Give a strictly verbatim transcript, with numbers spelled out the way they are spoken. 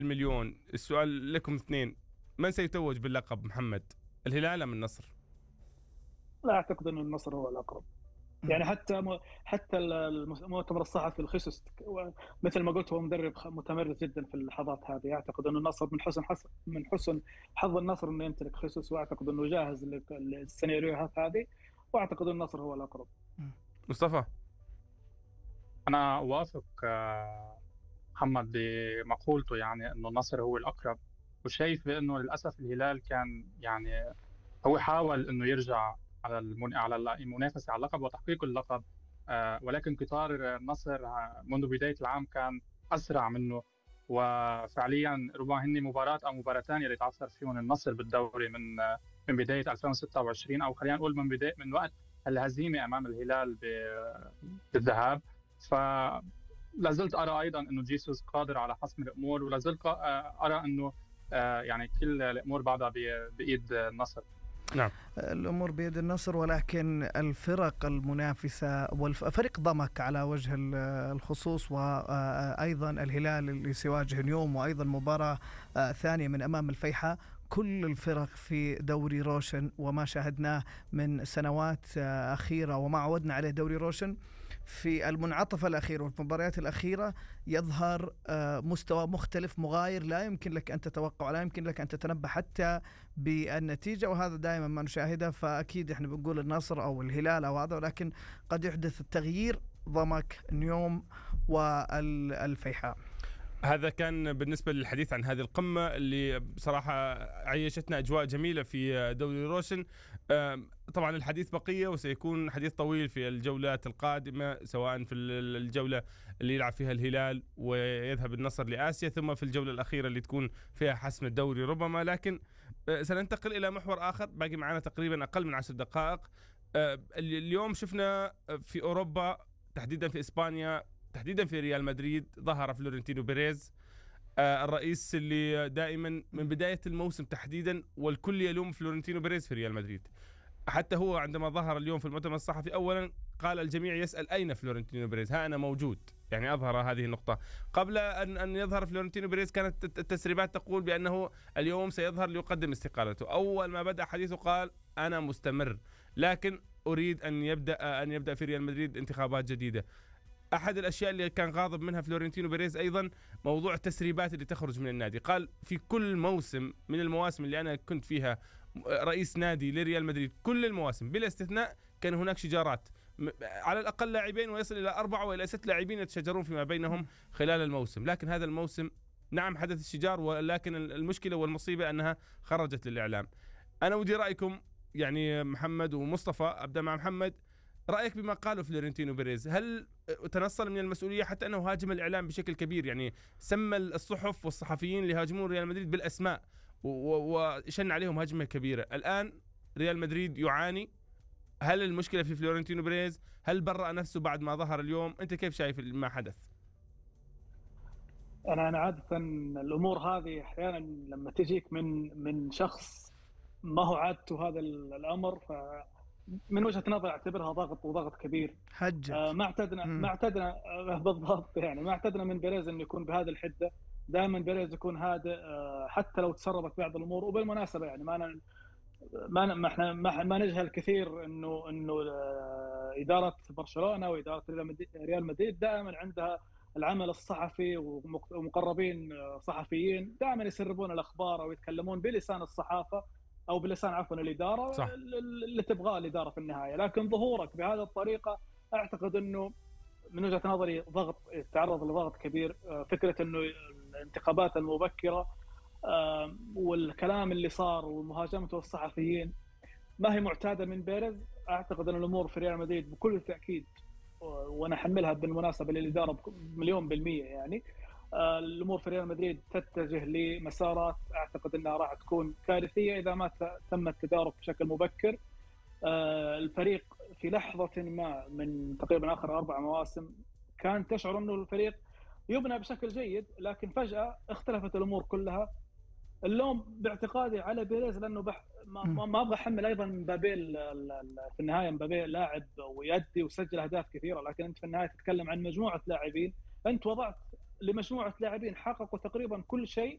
المليون. السؤال لكم اثنين، من سيتوج باللقب محمد، الهلال أم النصر؟ لا أعتقد أن النصر هو الأقرب. يعني حتى م... حتى المؤتمر الصحفي الخصوص مثل ما قلت هو مدرب متمرس جدا في اللحظات هذه. اعتقد انه النصر من حسن حس... من حسن حظ النصر انه يمتلك خصوص، واعتقد انه جاهز للسيناريوهات هذه، واعتقد النصر هو الاقرب. مصطفى؟ انا اوافق آه، محمد بمقولته، يعني انه النصر هو الاقرب، وشايف بانه للاسف الهلال كان يعني هو حاول انه يرجع على المن... على المنافسه على اللقب وتحقيق اللقب، آه، ولكن قطار النصر آه، منذ بدايه العام كان اسرع منه، وفعليا ربما هن مباراه او مباراتان اللي تعثر فيهم النصر بالدوري من آه، من بدايه ألفين وستة وعشرين، او خلينا نقول من بدايه من وقت الهزيمه امام الهلال ب- بالذهاب. ف لازلت ارى ايضا انه جيسوس قادر على حسم الامور، ولازلت آه، ارى انه آه، يعني كل الامور بعدها ب- بايد النصر. نعم، الأمور بيد النصر، ولكن الفرق المنافسة والفريق ضمك على وجه الخصوص، وأيضا الهلال اللي سيواجه اليوم، وأيضا مباراة ثانية من أمام الفيحاء. كل الفرق في دوري روشن، وما شاهدناه من سنوات أخيرة وما عودنا عليه دوري روشن في المنعطف الأخير والمباريات الأخيرة يظهر مستوى مختلف مغاير، لا يمكن لك أن تتوقع، لا يمكن لك أن تتنبأ حتى بالنتيجة، وهذا دائما ما نشاهده. فأكيد إحنا بنقول النصر أو الهلال أو هذا، ولكن قد يحدث التغيير ضمك نيوم والفيحاء. هذا كان بالنسبة للحديث عن هذه القمة اللي بصراحة عيشتنا أجواء جميلة في دوري روشن. طبعا الحديث بقية وسيكون حديث طويل في الجولات القادمة، سواء في الجولة اللي يلعب فيها الهلال ويذهب النصر لآسيا، ثم في الجولة الأخيرة اللي تكون فيها حسم الدوري ربما. لكن سننتقل إلى محور آخر، باقي معنا تقريبا أقل من عشر دقائق. اليوم شفنا في أوروبا، تحديدا في إسبانيا، تحديدا في ريال مدريد، ظهر فلورنتينو بيريز، آه الرئيس اللي دائما من بداية الموسم تحديدا والكل يلوم فلورنتينو بيريز في ريال مدريد. حتى هو عندما ظهر اليوم في المؤتمر الصحفي أولا قال الجميع يسأل أين فلورنتينو بيريز، ها أنا موجود، يعني أظهر هذه النقطة. قبل أن أن يظهر فلورنتينو بيريز كانت التسريبات تقول بأنه اليوم سيظهر ليقدم استقالته. أول ما بدأ حديثه قال أنا مستمر، لكن أريد أن يبدأ أن يبدأ في ريال مدريد انتخابات جديدة. أحد الأشياء اللي كان غاضب منها فلورنتينو بيريز أيضا موضوع التسريبات اللي تخرج من النادي. قال في كل موسم من المواسم اللي أنا كنت فيها رئيس نادي لريال مدريد، كل المواسم بلا استثناء كان هناك شجارات، على الأقل لاعبين ويصل إلى أربعة وإلى ست لاعبين يتشجرون فيما بينهم خلال الموسم. لكن هذا الموسم نعم حدث الشجار، ولكن المشكلة والمصيبة أنها خرجت للإعلام. أنا ودي رأيكم يعني محمد ومصطفى، أبدأ مع محمد. رأيك بما قاله فلورنتينو بيريز، هل تنصل من المسؤولية حتى أنه هاجم الإعلام بشكل كبير، يعني سمى الصحف والصحفيين اللي هاجمون ريال مدريد بالأسماء وشن عليهم هجمة كبيرة؟ الآن ريال مدريد يعاني. هل المشكلة في فلورنتينو بيريز؟ هل برأ نفسه بعد ما ظهر اليوم؟ أنت كيف شايف ما حدث؟ أنا أنا عادة الأمور هذه أحيانا لما تجيك من من شخص ما هو عادته هذا الأمر، ف من وجهة نظر اعتبرها ضغط وضغط كبير. حجت آه ما اعتدنا ما اعتدنا آه بالضبط، يعني ما اعتدنا من بيريز انه يكون بهذه الحده. دائما بيريز يكون هادئ آه حتى لو تسربت بعض الامور. وبالمناسبه يعني ما أنا ما ما احنا ما, ما نجهل كثير انه انه آه اداره برشلونه واداره ريال مدريد دائما عندها العمل الصحفي ومقربين صحفيين دائما يسربون الاخبار او يتكلمون بلسان الصحافه او بلسان عفوا الاداره، صح، اللي تبغاه الاداره في النهايه. لكن ظهورك بهذه الطريقه اعتقد انه من وجهه نظري ضغط، تعرض لضغط كبير. فكره انه الانتخابات المبكره والكلام اللي صار ومهاجمته الصحفيين ما هي معتاده من بيريز. اعتقد ان الامور في ريال مدريد بكل تاكيد، وانا احملها بالمناسبه للاداره مليون بالميه، يعني الامور في ريال مدريد تتجه لمسارات اعتقد انها راح تكون كارثيه اذا ما تم التدارك بشكل مبكر. الفريق في لحظه ما من تقريبا اخر اربع مواسم كان تشعر انه الفريق يبنى بشكل جيد، لكن فجاه اختلفت الامور كلها. اللوم باعتقادي على بيريز، لانه بح... ما, ما ابغى احمل ايضا مبابي في النهايه. مبابي لاعب ويدي وسجل اهداف كثيره، لكن انت في النهايه تتكلم عن مجموعه لاعبين. انت وضعت لمجموعه لاعبين حققوا تقريبا كل شيء